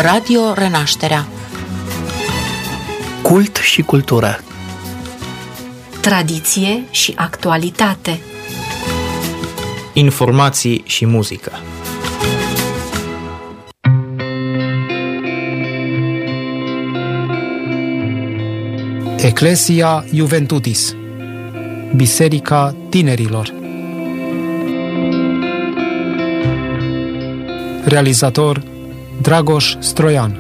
Radio Renașterea. Cult și cultură. Tradiție și actualitate. Informații și muzică. Ecclesia Juventutis, Biserica Tinerilor. Realizator Dragoș Stroian.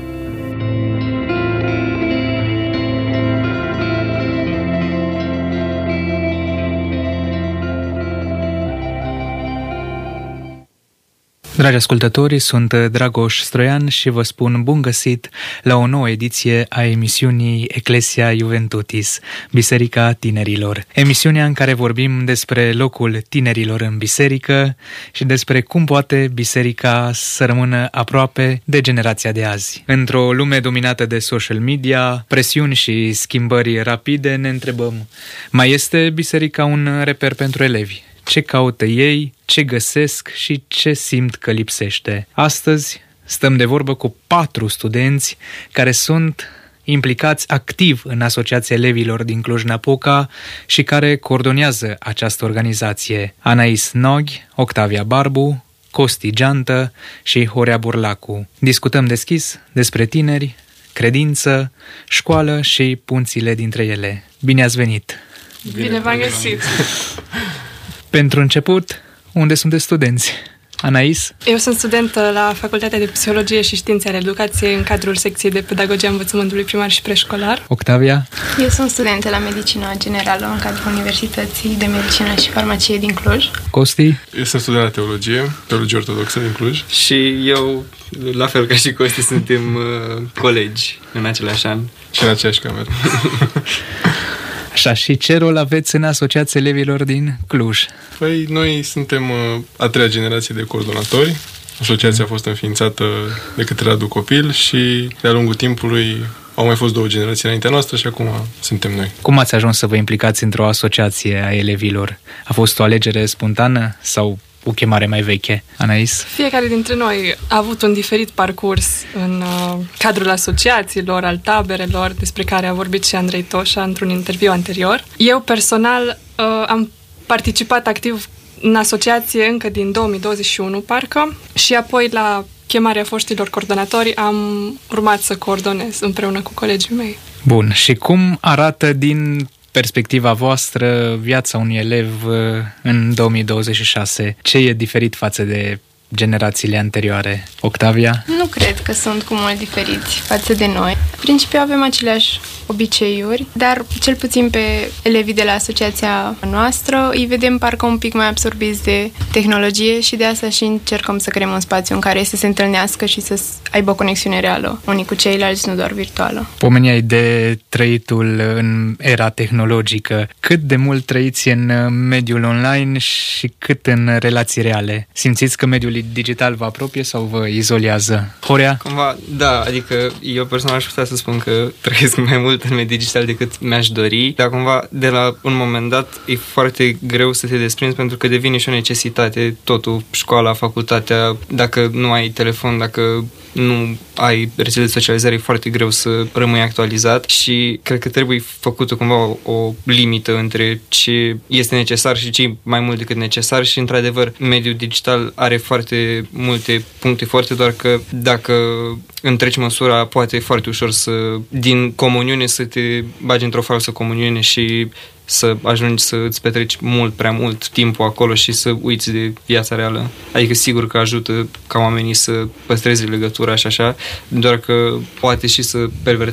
Dragi ascultători, sunt Dragoș Stroian și vă spun bun găsit la o nouă ediție a emisiunii Ecclesia Juventutis, Biserica Tinerilor. Emisiunea în care vorbim despre locul tinerilor în biserică și despre cum poate biserica să rămână aproape de generația de azi. Într-o lume dominată de social media, presiuni și schimbări rapide, ne întrebăm: mai este biserica un reper pentru elevi? Ce caută ei, ce găsesc și ce simt că lipsește? Astăzi stăm de vorbă cu 4 studenți care sunt implicați activ în Asociația Elevilor din Cluj-Napoca și care coordonează această organizație: Anais Noghi, Octavia Barbu, Costi Geantă și Horea Burlacu. Discutăm deschis despre tineri, credință, școală și punțile dintre ele. Bine ați venit! Bine v-am găsit! Pentru început, unde sunteți studenți? Anais? Eu sunt studentă la Facultatea de Psihologie și Științe ale Educației în cadrul secției de Pedagogia Învățământului Primar și Preșcolar. Octavia? Eu sunt studentă la Medicină Generală în cadrul Universității de Medicină și Farmacie din Cluj. Costi? Eu sunt student la Teologie Ortodoxă din Cluj. Și eu, la fel ca și Costi, suntem colegi în același an. Și în aceeași cameră. Așa, și ce rol aveți în Asociația Elevilor din Cluj? Păi, noi suntem a 3-a generație de coordonatori. Asociația a fost înființată de către Radu Copil și de-a lungul timpului au mai fost 2 generații înaintea noastră și acum suntem noi. Cum ați ajuns să vă implicați într-o asociație a elevilor? A fost o alegere spontană sau o chemare mai veche? Anais? Fiecare dintre noi a avut un diferit parcurs în cadrul asociațiilor, al taberelor, despre care a vorbit și Andrei Toșa într-un interviu anterior. Eu personal am participat activ în asociație încă din 2021, parcă, și apoi la chemarea foștilor coordonatori am urmat să coordonez împreună cu colegii mei. Bun, și cum arată din perspectiva voastră viața unui elev în 2026? Ce e diferit față de generațiile anterioare? Octavia? Nu cred că sunt cu mult diferiți față de noi. În principiu avem aceleași obiceiuri, dar cel puțin pe elevii de la asociația noastră îi vedem parcă un pic mai absorbiți de tehnologie și de asta și încercăm să creăm un spațiu în care să se întâlnească și să aibă o conexiune reală unii cu ceilalți, nu doar virtuală. Pomeneai de trăitul în era tehnologică. Cât de mult trăiți în mediul online și cât în relații reale? Simțiți că mediul digital vă apropie sau vă izolează? Horea? Cumva, da, adică eu personal aș putea să spun că trăiesc mai mult în mediul digital decât mi-aș dori, dar cumva de la un moment dat e foarte greu să te desprinzi pentru că devine și o necesitate, totul, școala, facultatea, dacă nu ai telefon, dacă nu ai rețele de socializare, e foarte greu să rămâi actualizat și cred că trebuie făcută cumva o limită între ce este necesar și ce e mai mult decât necesar și, într-adevăr, mediul digital are foarte multe puncte forte, doar că dacă întreci măsura, poate e foarte ușor din comuniune să te bagi într-o falsă comuniune și să ajungi să îți petreci mult prea mult timpul acolo și să uiți de viața reală. Adică sigur că ajută ca oamenii să păstreze legătura și așa, doar că poate și să perverteze